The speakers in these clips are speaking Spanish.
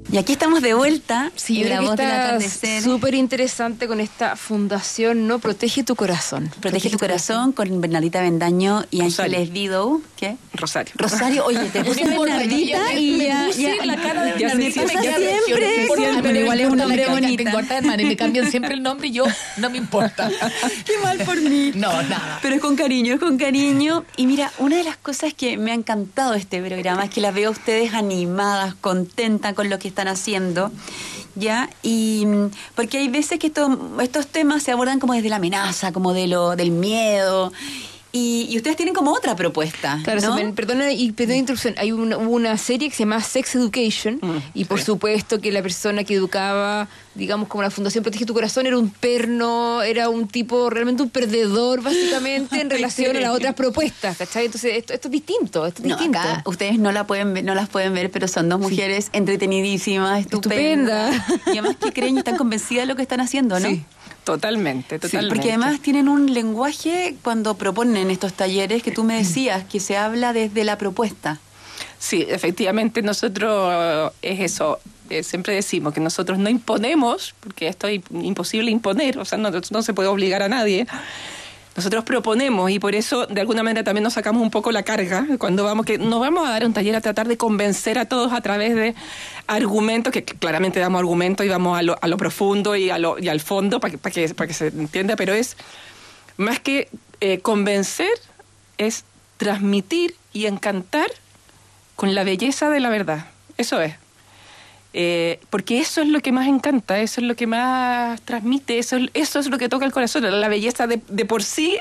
Y aquí estamos de vuelta. Sí, en la voz del está atardecer. Súper interesante con esta fundación, ¿no? Protege tu corazón. Protege tu corazón con Bernardita Bendaño y Rosario. Ángeles Vidou. ¿Qué? Rosario. Rosario, oye, te puse Bernardita y ya la cara de ya Bernardita me me queda queda siempre, pero igual es un nombre bonito. Me importa, hermano, y me cambian siempre el nombre y yo no me importa. Qué mal por mí. No, nada. Pero es con cariño, es con cariño. Y mira, una de las cosas que me ha encantado de este programa es que las veo a ustedes animadas, contentas con lo que están haciendo. ¿Ya? Y porque hay veces que estos temas se abordan como desde la amenaza, como del miedo. Y ustedes tienen como otra propuesta, Claro, ¿no? perdona interrupción. Hay una serie que se llama Sex Education y por supuesto que la persona que educaba, digamos, como la Fundación Protege tu Corazón, era un perno, era un tipo realmente un perdedor, básicamente, en relación a las otras propuestas, ¿cachai? Entonces, esto es distinto, Acá ustedes no las pueden ver, pero son dos mujeres entretenidísimas, estupendas. Y además que creen y están convencidas de lo que están haciendo, ¿no? Sí. Totalmente. Sí, porque además tienen un lenguaje cuando proponen estos talleres que tú me decías, que se habla desde la propuesta. Sí, efectivamente nosotros es eso. Siempre decimos que nosotros no imponemos, porque esto es imposible imponer, o sea, no se puede obligar a nadie. Nosotros proponemos y por eso de alguna manera también nos sacamos un poco la carga cuando nos vamos a dar un taller a tratar de convencer a todos a través de argumentos, que claramente damos argumentos y vamos a lo profundo y al fondo para que se entienda, pero es más que convencer, es transmitir y encantar con la belleza de la verdad. Eso es. Porque eso es lo que más encanta, eso es lo que más transmite, eso es lo que toca el corazón. La belleza de por sí,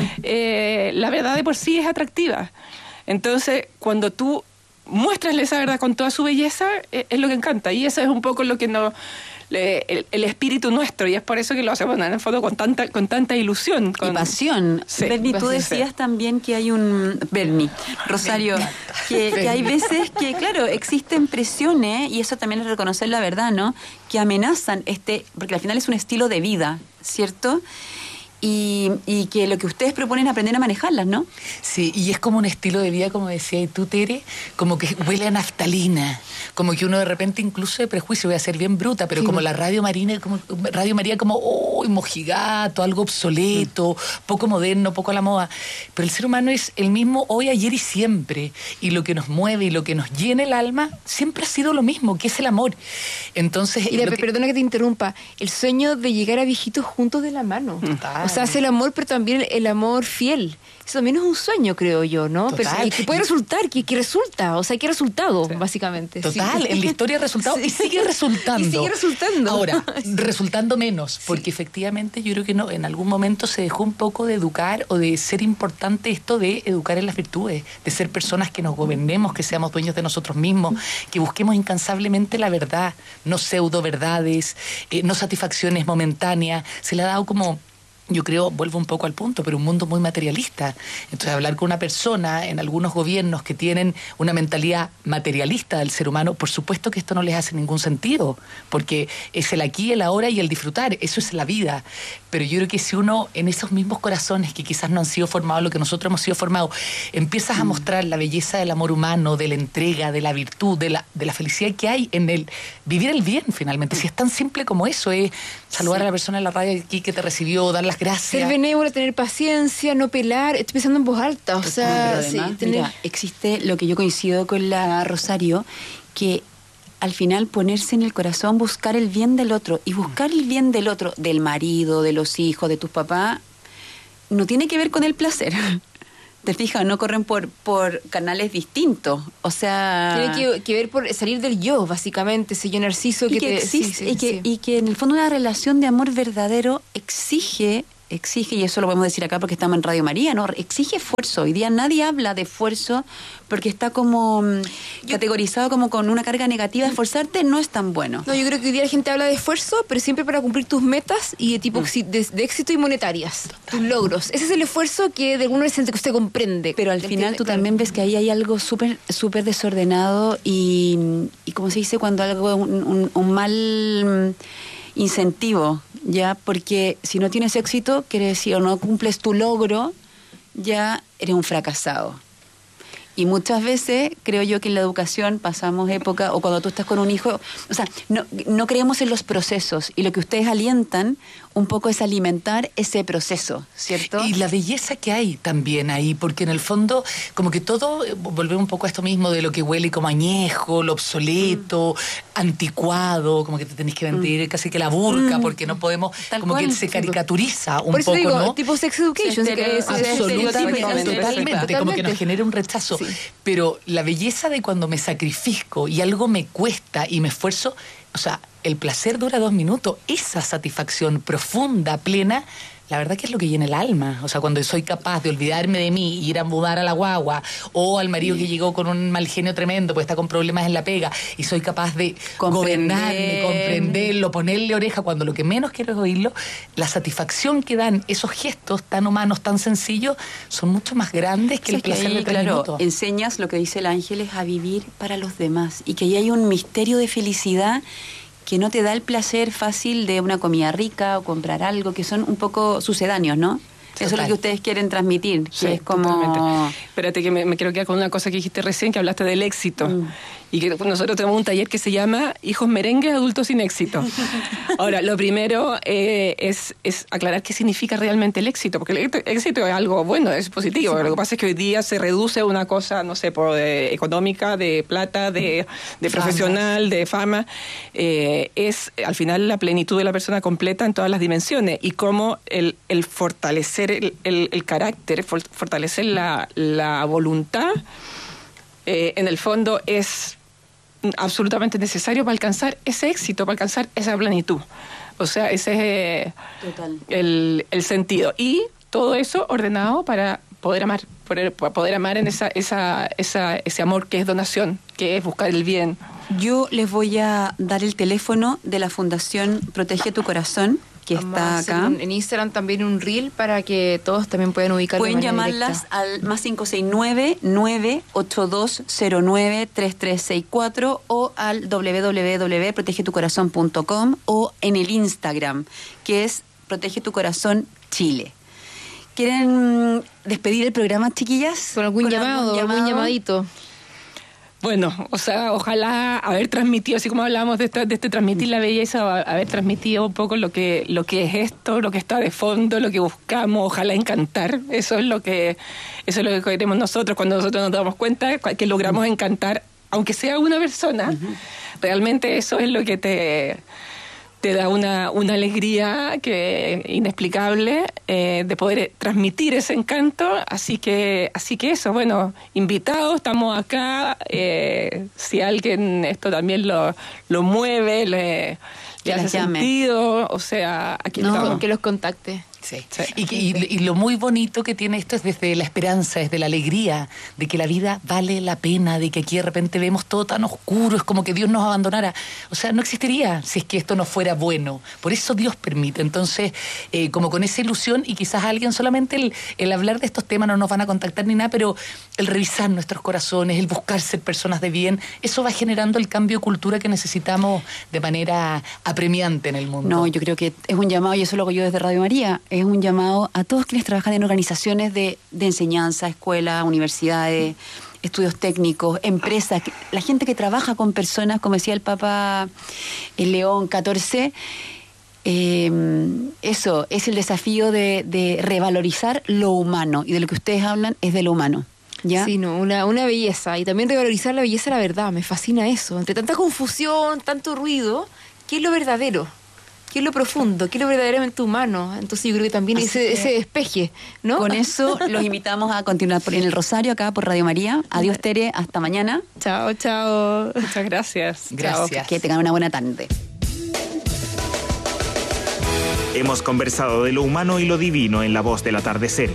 la verdad de por sí es atractiva. Entonces, cuando tú muestras esa verdad con toda su belleza, es lo que encanta. Y eso es un poco lo que el espíritu nuestro, y es por eso que lo hacemos en el fondo con tanta ilusión. Y pasión. Sí, Bernie, tú pasión. decías también que hay Rosario, que hay veces que, claro, existen presiones, y eso también es reconocer la verdad, ¿no? Que amenazan porque al final es un estilo de vida, ¿cierto? Y que lo que ustedes proponen es aprender a manejarlas, ¿no? Sí, y es como un estilo de vida, como decía tú, Tere, como que huele a naftalina, como que uno de repente incluso de prejuicio, voy a ser bien bruta, pero como la Radio María como mojigato, algo obsoleto, poco moderno, poco a la moda. Pero el ser humano es el mismo hoy, ayer y siempre, y lo que nos mueve y lo que nos llena el alma siempre ha sido lo mismo, que es el amor. Entonces, perdona que te interrumpa, el sueño de llegar a viejitos juntos de la mano. Total. O sea, es el amor, pero también el amor fiel. Eso también es un sueño, creo yo, ¿no? Total. Pero que puede resultar, que resulta, o sea, que resultado, básicamente. Total, Sí. en la historia ha resultado y sigue resultando. Y sigue resultando. Ahora, resultando menos, porque efectivamente yo creo que en algún momento se dejó un poco de educar o de ser importante esto de educar en las virtudes, de ser personas que nos gobernemos, que seamos dueños de nosotros mismos, que busquemos incansablemente la verdad, no pseudo verdades, no satisfacciones momentáneas. Se le ha dado como... Yo creo, vuelvo un poco al punto, pero un mundo muy materialista. Entonces, hablar con una persona en algunos gobiernos que tienen una mentalidad materialista del ser humano, por supuesto que esto no les hace ningún sentido, porque es el aquí, el ahora y el disfrutar, eso es la vida. Pero yo creo que si uno, en esos mismos corazones que quizás no han sido formados, lo que nosotros hemos sido formados, empiezas a mostrar la belleza del amor humano, de la entrega, de la virtud, de la felicidad que hay en el vivir el bien, finalmente. Si es tan simple como eso, es saludar a la persona en la radio aquí que te recibió, dar las gracias. Ser benévola, tener paciencia, no pelar. Estoy pensando en voz alta, o sea, Pero además, sí, mira, existe lo que yo coincido con la Rosario, que al final ponerse en el corazón, buscar el bien del otro, y buscar el bien del otro, del marido, de los hijos, de tus papás, no tiene que ver con el placer. ¿Te fijas? No corren por canales distintos. O sea... Tiene que ver por salir del yo, básicamente, ese yo narciso y que existe, y que en el fondo una relación de amor verdadero exige, y eso lo podemos decir acá porque estamos en Radio María, ¿no? Exige esfuerzo. Hoy día nadie habla de esfuerzo porque está como categorizado como con una carga negativa. Esforzarte no es tan bueno. No, yo creo que hoy día la gente habla de esfuerzo, pero siempre para cumplir tus metas y de tipo de éxito y monetarias, tus logros. Ese es el esfuerzo que de alguna manera que usted comprende. Pero al final tú también ves que ahí hay algo súper súper desordenado y como se dice cuando algo un mal incentivo, ya, porque si no tienes éxito, quiere decir, o no cumples tu logro, ya eres un fracasado. Y muchas veces creo yo que en la educación pasamos época, o cuando tú estás con un hijo, o sea, no creemos en los procesos, y lo que ustedes alientan un poco es alimentar ese proceso, ¿cierto? Y la belleza que hay también ahí, porque en el fondo como que todo, volvemos un poco a esto mismo de lo que huele como añejo, lo obsoleto, anticuado, como que te tenés que vender casi que la burka, porque no podemos, Tal como cual. que se caricaturiza un Por eso poco, digo, ¿no? tipo sex education. Absolutamente, totalmente, como que nos genera un rechazo. Sí. Pero la belleza de cuando me sacrifico y algo me cuesta y me esfuerzo, o sea, el placer dura 2 minutos. Esa satisfacción profunda, plena, la verdad que es lo que llena el alma. O sea, cuando soy capaz de olvidarme de mí y ir a mudar a la guagua, o al marido que llegó con un mal genio tremendo, pues está con problemas en la pega, y soy capaz de gobernarme, comprenderlo, ponerle oreja cuando lo que menos quiero es oírlo, la satisfacción que dan esos gestos tan humanos, tan sencillos, son mucho más grandes que el placer de 3 minutos. Enseñas lo que dice el Ángeles, a vivir para los demás, y que ahí hay un misterio de felicidad que no te da el placer fácil de una comida rica o comprar algo, que son un poco sucedáneos, ¿no? Eso es lo que ustedes quieren transmitir, que Sí, es como... totalmente. Espérate que me quiero quedar con una cosa que dijiste recién, que hablaste del éxito. Y que nosotros tenemos un taller que se llama Hijos Merengues, Adultos sin Éxito. Ahora, lo primero es aclarar qué significa realmente el éxito, porque el éxito es algo bueno, es positivo. Lo que pasa es que hoy día se reduce a una cosa, no sé, económica, de plata, de profesional, de fama. Es al final la plenitud de la persona completa en todas las dimensiones, y cómo el fortalecer el carácter, fortalecer la voluntad, en el fondo es absolutamente necesario para alcanzar ese éxito, para alcanzar esa plenitud. O sea, ese es el sentido. Y todo eso ordenado para poder amar, poder amar en ese amor que es donación, que es buscar el bien. Yo les voy a dar el teléfono de la Fundación Protege tu Corazón, que está acá. En Instagram también un reel para que todos también puedan ubicarlo. Pueden llamarlas al más 569-98209-3364 o al www.protegetucorazon.com o en el Instagram, que es Protege tu Corazón Chile. ¿Quieren despedir el programa, chiquillas? ¿Con algún llamado? ¿Algún llamadito? Bueno, o sea, ojalá haber transmitido, así como hablábamos de este transmitir la belleza, haber transmitido un poco lo que es esto, lo que está de fondo, lo que buscamos, ojalá encantar. Eso es lo que queremos nosotros cuando nosotros nos damos cuenta que logramos encantar, aunque sea una persona. Realmente eso es lo que te da una alegría inexplicable, de poder transmitir ese encanto. Así que eso, bueno, invitados, estamos acá. Si alguien esto también lo mueve, le hace sentido, o sea, aquí estamos. Que los contacte. Sí. Y lo muy bonito que tiene esto es desde la esperanza, desde la alegría de que la vida vale la pena, de que aquí de repente vemos todo tan oscuro, es como que Dios nos abandonara. O sea, no existiría si es que esto no fuera bueno. Por eso Dios permite. Entonces, como con esa ilusión, y quizás alguien solamente el hablar de estos temas, no nos van a contactar ni nada, pero el revisar nuestros corazones, el buscar ser personas de bien, eso va generando el cambio de cultura que necesitamos de manera apremiante en el mundo. No, yo creo que es un llamado, y eso lo hago yo desde Radio María, es un llamado a todos quienes trabajan en organizaciones de enseñanza, escuelas, universidades, estudios técnicos, empresas, la gente que trabaja con personas, como decía el Papa León XIV. Eso es el desafío de revalorizar lo humano, y de lo que ustedes hablan es de lo humano. ¿Ya? Sí, no, una belleza, y también revalorizar la belleza, la verdad, me fascina eso. Entre tanta confusión, tanto ruido, ¿qué es lo verdadero? ¿Qué es lo profundo? ¿Qué es lo verdaderamente humano? Entonces yo creo que también ese despeje, ¿no? Con eso los invitamos a continuar en el Rosario, acá por Radio María. Adiós, Tere, hasta mañana. Chao, chao. Muchas gracias. Gracias. Chao, que tengan una buena tarde. Hemos conversado de lo humano y lo divino en La Voz del Atardecer.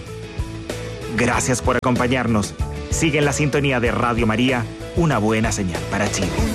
Gracias por acompañarnos. Sigue en la sintonía de Radio María, una buena señal para Chile.